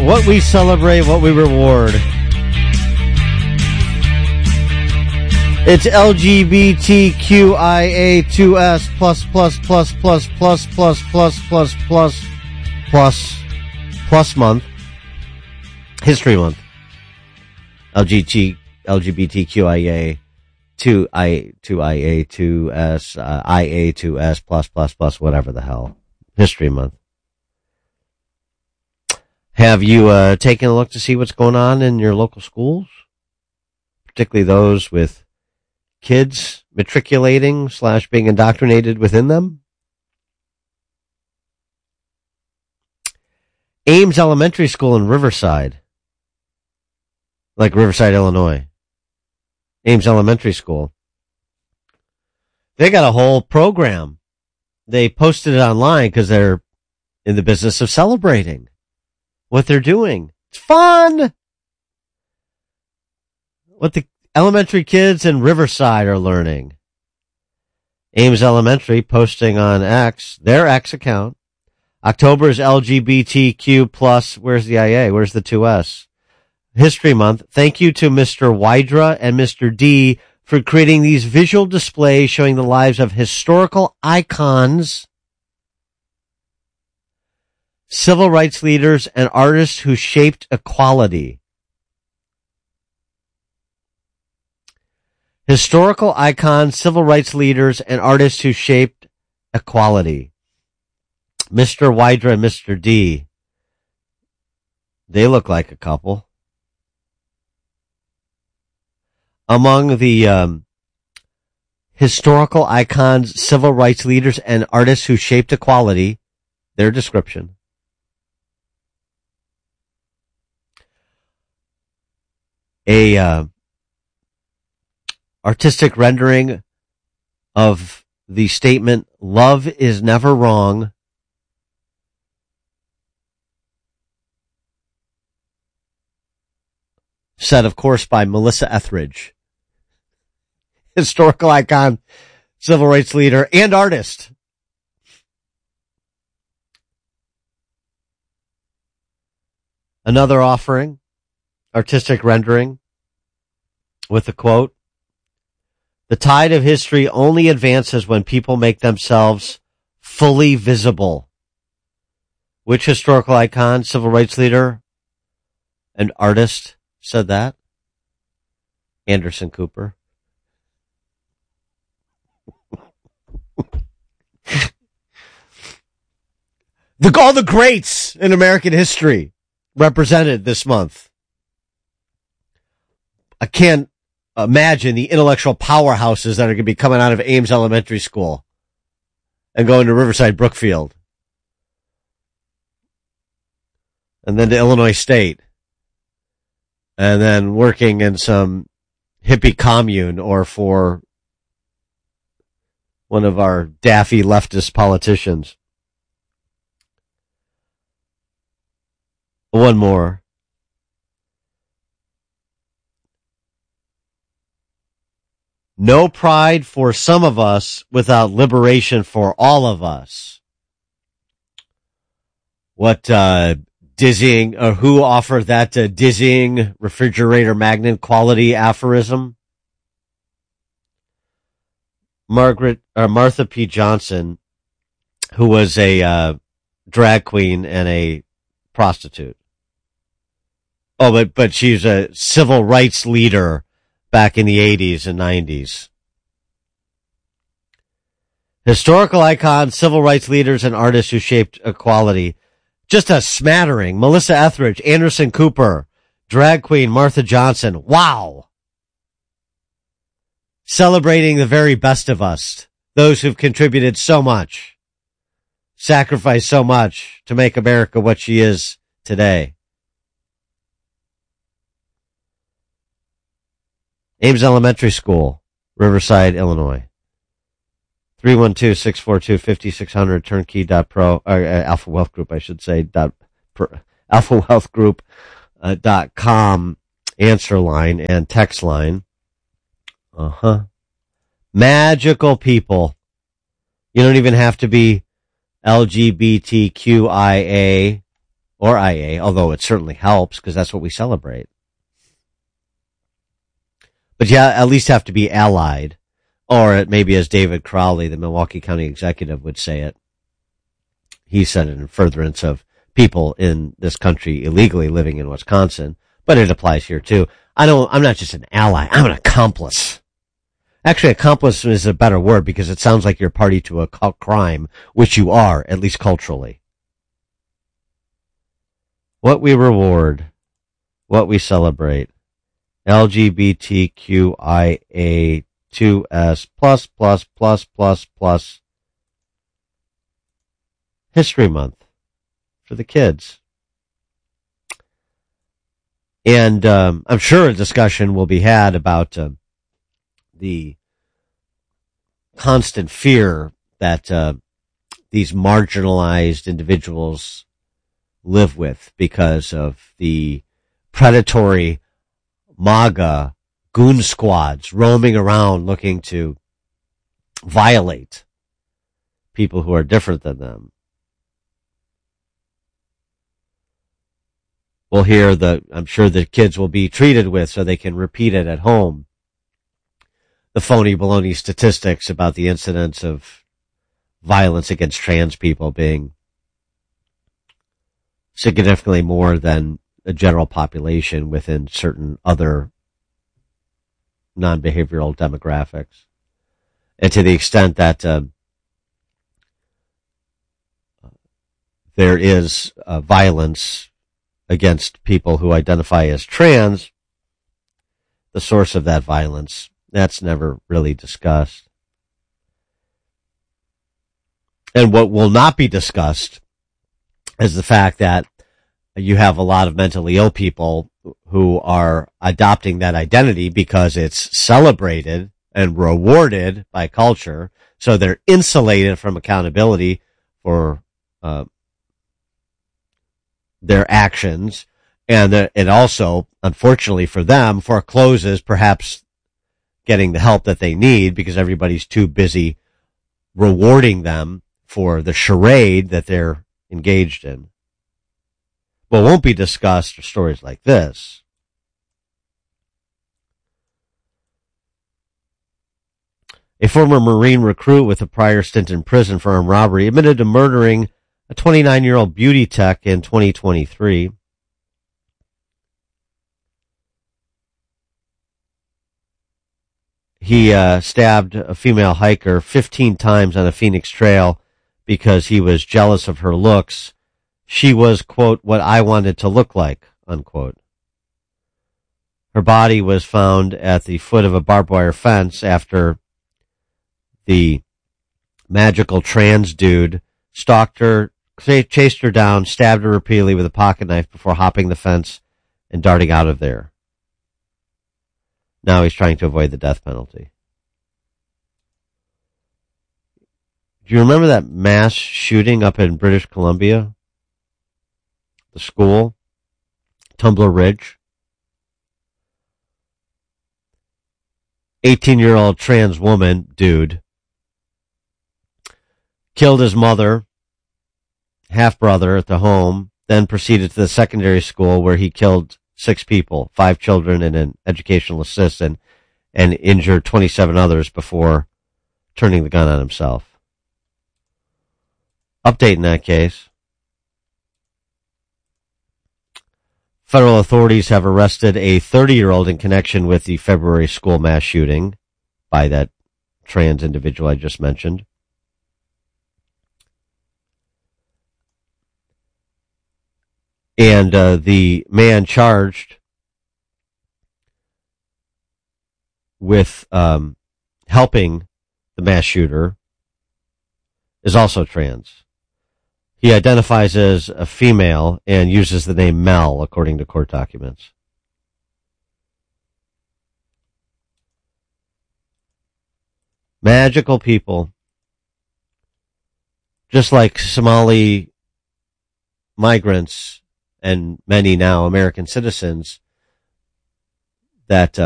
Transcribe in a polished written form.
What we celebrate, what we reward. It's LGBTQIA2S plus month. History month. LGBTQIA 2IA2S IA2S plus whatever the hell. History month. Have you taken a look to see what's going on in your local schools? Particularly those with kids matriculating / being indoctrinated within them? Ames Elementary School in Riverside. Like Riverside, Illinois. Ames Elementary School. They got a whole program. They posted it online because they're in the business of celebrating what they're doing. It's fun! What the elementary kids in Riverside are learning. Ames Elementary posting on X, their X account. October is LGBTQ plus. Where's the IA? Where's the 2S? History Month. Thank you to Mr. Wydra and Mr. D for creating these visual displays showing the lives of historical icons, civil rights leaders, and artists who shaped equality. Historical icons, civil rights leaders, and artists who shaped equality. Mr. Wydra and Mr. D. They look like a couple. Among the historical icons, civil rights leaders, and artists who shaped equality, their description. A artistic rendering of the statement, "Love is never wrong." Said, of course, by Melissa Etheridge. Historical icon, civil rights leader, and artist. Another offering, artistic rendering, with a quote, "The tide of history only advances when people make themselves fully visible." Which historical icon, civil rights leader, and artist said that? Anderson Cooper. All the greats in American history represented this month. I can't imagine the intellectual powerhouses that are going to be coming out of Ames Elementary School and going to Riverside Brookfield. And then to Illinois State. And then working in some hippie commune or for one of our daffy leftist politicians. One more. No pride for some of us without liberation for all of us. What dizzying, or who offered that dizzying refrigerator magnet quality aphorism? Martha P. Johnson, who was a drag queen and a prostitute. Oh, but she's a civil rights leader back in the 80s and 90s. Historical icons, civil rights leaders, and artists who shaped equality. Just a smattering. Melissa Etheridge, Anderson Cooper, drag queen Martha Johnson. Wow. Celebrating the very best of us. Those who've contributed so much. Sacrificed so much to make America what she is today. Ames Elementary School, Riverside, Illinois. 312-642-5600, turnkey.pro, or Alpha Wealth Group, I should say, alphawealthgroup.com answer line and text line. Magical people. You don't even have to be LGBTQIA or IA, although it certainly helps because that's what we celebrate. But you at least have to be allied, or maybe as David Crowley, the Milwaukee County executive, would say it. He said it in furtherance of people in this country illegally living in Wisconsin, but it applies here too. I'm not just an ally, I'm an accomplice. Actually, accomplice is a better word because it sounds like you're party to a crime, which you are, at least culturally. What we reward, what we celebrate. LGBTQIA2S plus History Month for the kids. And I'm sure a discussion will be had about the constant fear that these marginalized individuals live with because of the predatory MAGA goon squads roaming around looking to violate people who are different than them. We'll hear I'm sure the kids will be treated with so they can repeat it at home. The phony baloney statistics about the incidents of violence against trans people being significantly more than a general population within certain other non-behavioral demographics. And to the extent that there is violence against people who identify as trans, the source of that violence, that's never really discussed. And what will not be discussed is the fact that you have a lot of mentally ill people who are adopting that identity because it's celebrated and rewarded by culture, so they're insulated from accountability for their actions, and it also, unfortunately for them, forecloses perhaps getting the help that they need because everybody's too busy rewarding them for the charade that they're engaged in. What won't be discussed are stories like this. A former Marine recruit with a prior stint in prison for armed robbery admitted to murdering a 29-year-old beauty tech in 2023. He stabbed a female hiker 15 times on a Phoenix trail because he was jealous of her looks. She was, quote, what I wanted to look like, unquote. Her body was found at the foot of a barbed wire fence after the magical trans dude stalked her, chased her down, stabbed her repeatedly with a pocket knife before hopping the fence and darting out of there. Now he's trying to avoid the death penalty. Do you remember that mass shooting up in British Columbia? The school? Tumbler Ridge? 18-year-old trans woman, dude, killed his mother, half-brother at the home, then proceeded to the secondary school where he killed 6 people, 5 children and an educational assistant, and injured 27 others before turning the gun on himself. Update in that case. Federal authorities have arrested a 30-year-old in connection with the February school mass shooting by that trans individual I just mentioned. And the man charged with helping the mass shooter is also trans. He identifies as a female and uses the name Mel, according to court documents. Magical people, just like Somali migrants and many now American citizens that